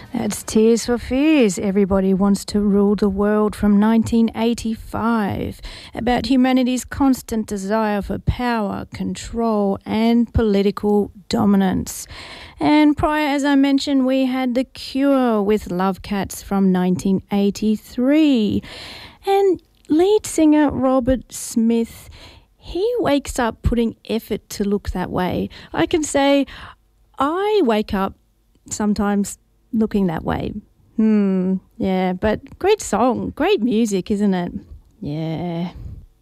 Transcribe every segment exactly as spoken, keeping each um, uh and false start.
That's Tears for Fears. Everybody Wants to Rule the World from nineteen eighty-five, about humanity's constant desire for power, control and political dominance. And prior, as I mentioned, we had The Cure with Love Cats from nineteen eighty-three. And lead singer Robert Smith, he wakes up putting effort to look that way. I can say I wake up sometimes looking that way. Hmm, yeah, but great song, great music, isn't it? Yeah.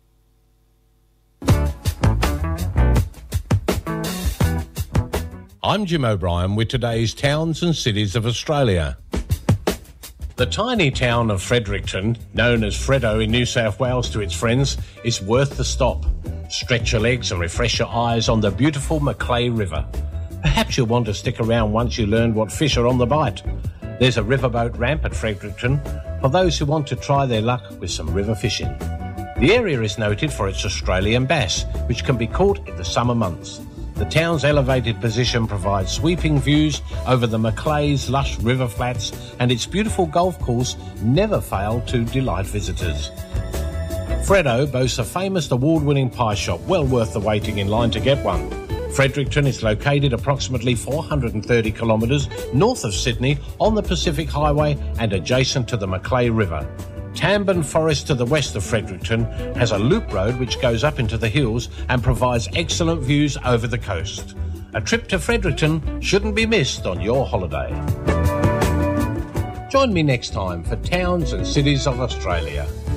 I'm Jim O'Brien with today's Towns and Cities of Australia. The tiny town of Fredericton, known as Freddo in New South Wales to its friends, is worth the stop. Stretch your legs and refresh your eyes on the beautiful Macleay River. Perhaps you'll want to stick around once you learn what fish are on the bite. There's a riverboat ramp at Fredericton for those who want to try their luck with some river fishing. The area is noted for its Australian bass, which can be caught in the summer months. The town's elevated position provides sweeping views over the Macleay's lush river flats, and its beautiful golf course never fail to delight visitors. Freddo boasts a famous award-winning pie shop, well worth the waiting in line to get one. Fredericton is located approximately four hundred thirty kilometres north of Sydney on the Pacific Highway and adjacent to the Macleay River. Tamburn Forest to the west of Fredericton has a loop road which goes up into the hills and provides excellent views over the coast. A trip to Fredericton shouldn't be missed on your holiday. Join me next time for Towns and Cities of Australia.